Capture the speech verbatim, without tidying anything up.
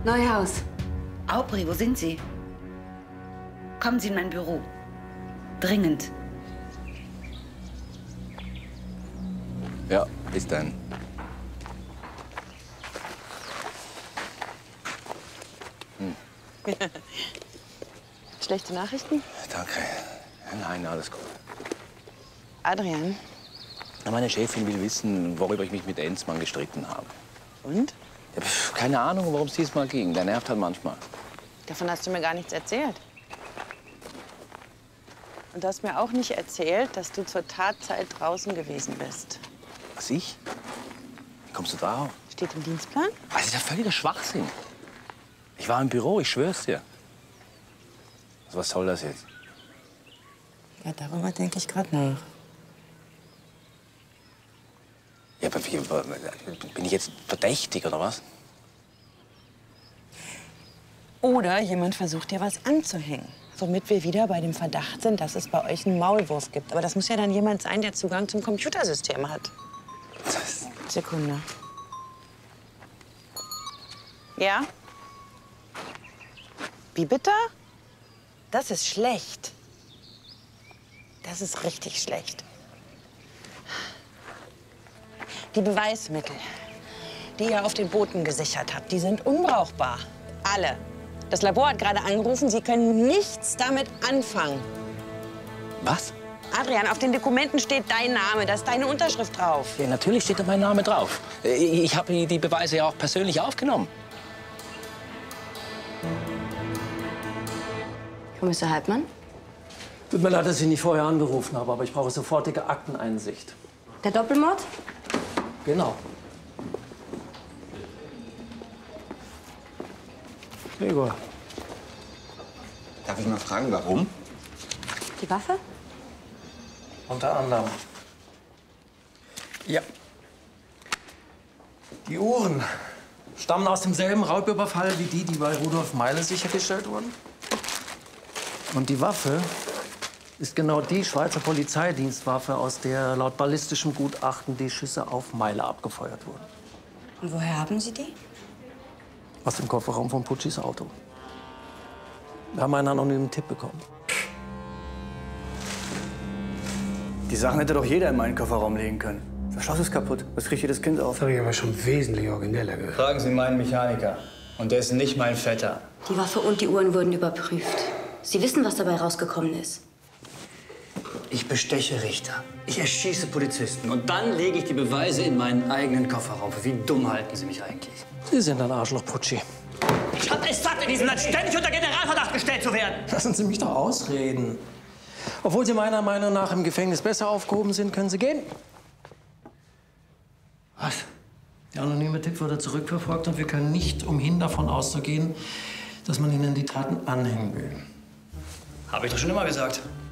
Neuhaus. Aubry, wo sind Sie? Kommen Sie in mein Büro. Dringend. Ja, bis dann. Hm. Schlechte Nachrichten? Danke. Nein, alles gut. Adrian? Meine Chefin will wissen, worüber ich mich mit Enzmann gestritten habe. Und? Ja, pf, keine Ahnung, worum es diesmal ging. Der nervt halt manchmal. Davon hast du mir gar nichts erzählt. Und du hast mir auch nicht erzählt, dass du zur Tatzeit draußen gewesen bist. Was, ich? Wie kommst du drauf? Steht im Dienstplan? Das ist ja völliger Schwachsinn. Ich war im Büro, ich schwör's dir. Also, was soll das jetzt? Ja, darüber denke ich gerade nach. Ja, aber wie, bin ich jetzt verdächtig, oder was? Oder jemand versucht dir was anzuhängen. Womit wir wieder bei dem Verdacht sind, dass es bei euch einen Maulwurf gibt. Aber das muss ja dann jemand sein, der Zugang zum Computersystem hat. Sekunde. Ja? Wie bitte? Das ist schlecht. Das ist richtig schlecht. Die Beweismittel, die ihr auf den Booten gesichert habt, die sind unbrauchbar. Alle. Das Labor hat gerade angerufen, sie können nichts damit anfangen. Was? Adrian, auf den Dokumenten steht dein Name, da ist deine Unterschrift drauf. Ja, natürlich steht da mein Name drauf. Ich habe die Beweise ja auch persönlich aufgenommen. Kommissar Halbmann? Tut mir leid, dass ich nicht vorher angerufen habe, aber ich brauche sofortige Akteneinsicht. Der Doppelmord? Genau. Gregor. Darf ich mal fragen, warum? Die Waffe? Unter anderem. Ja. Die Uhren stammen aus demselben Raubüberfall wie die, die bei Rudolf Meile sichergestellt wurden. Und die Waffe ist genau die Schweizer Polizeidienstwaffe, aus der laut ballistischem Gutachten die Schüsse auf Meile abgefeuert wurden. Und woher haben Sie die? Aus dem Kofferraum von Puccis Auto. Wir haben einen anonymen Tipp bekommen. Die Sachen hätte doch jeder in meinen Kofferraum legen können. Das Schloss ist kaputt. Was kriegt jedes Kind auf? Das habe ich aber schon wesentlich origineller gehört. Fragen Sie meinen Mechaniker. Und der ist nicht mein Vetter. Die Waffe und die Uhren wurden überprüft. Sie wissen, was dabei rausgekommen ist. Ich besteche Richter. Ich erschieße Polizisten. Und dann lege ich die Beweise in meinen eigenen Kofferraum. Wie dumm halten Sie mich eigentlich? Sie sind ein Arschloch, Pucci. Ich hab es satt, in diesem Land ständig unter Generalverdacht gestellt zu werden. Lassen Sie mich doch ausreden. Obwohl Sie meiner Meinung nach im Gefängnis besser aufgehoben sind, können Sie gehen. Was? Der anonyme Tipp wurde zurückverfolgt und wir können nicht umhin davon auszugehen, dass man Ihnen die Taten anhängen will. Habe ich doch schon immer gesagt.